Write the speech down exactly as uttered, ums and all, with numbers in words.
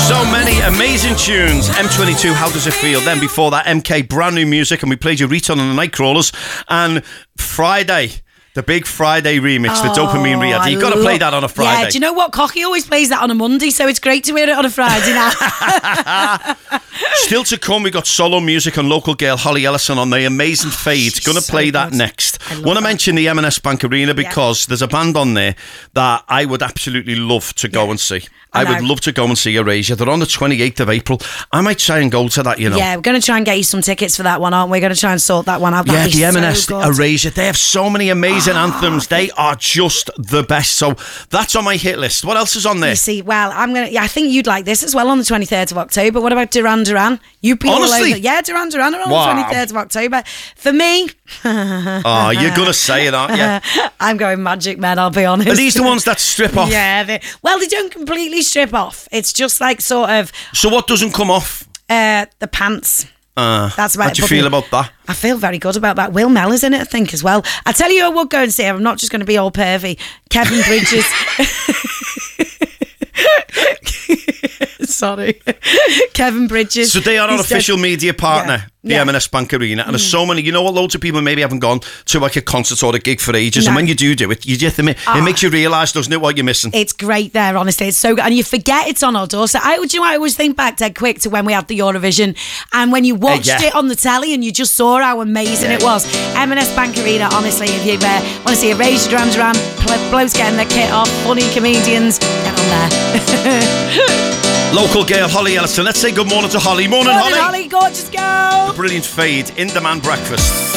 So many amazing tunes. M twenty-two, How Does It Feel? Then before that, M K, brand new music, and we played you Return on the Nightcrawlers. And Friday, the big Friday remix, oh, the Dopamine Rehab. You've got to play that on a Friday. Yeah, do you know what? Cocky always plays that on a Monday, so it's great to hear it on a Friday now. Still to come, we got solo music on local girl Holly Ellison on the amazing oh, Fade. Going to so play good. that next. I Want to mention the M and S Bank Arena because yeah. there's a band on there that I would absolutely love to go yeah. and see. I, I would love to go and see Erasure. They're on the twenty-eighth of April. I might try and go to that, you know. Yeah, we're going to try and get you some tickets for that one, aren't we? We're going to try and sort that one out. That'd yeah, the M and S so Erasure. They have so many amazing oh, anthems. They are just the best. So that's on my hit list. What else is on there? You see, well, I'm going to... Yeah, I think you'd like this as well on the twenty-third of October. What about Duran Duran? You'd be Honestly? all over... Yeah, Duran Duran are on wow. the twenty-third of October. For me... oh, you're going to say it, aren't you? I'm going Magic Men, I'll be honest. Are these the ones that strip off? Yeah. They, well, they don't completely strip off. It's just like sort of... So what doesn't come off? Uh, the pants. Uh, That's about how do you feel about that? I feel very good about that. Will Mellor's in it, I think, as well. I tell you, I would go and see him. I'm not just going to be all pervy. Kevin Bridges. Sorry. Kevin Bridges. So they are our official dead. media partner, yeah. the yeah. M and S Bank Arena. And mm. there's so many, you know what, loads of people maybe haven't gone to like a concert or a gig for ages. No. And when you do do it, you just, it oh. makes you realise, doesn't it, what you're missing? It's great there, honestly. It's so good. And you forget it's on our doorstep. I, do you know what, I always think back dead quick to when we had the Eurovision. And when you watched uh, yeah. it on the telly and you just saw how amazing yeah. it was. M and S Bank Arena, honestly, if you uh, want to see Erasure, Duran Duran, blokes getting their kit off, funny comedians, get on there. Local girl Holly Ellison. Let's say good morning to Holly. Morning, morning Holly. Holly, gorgeous girl. Brilliant Fade, in demand breakfast.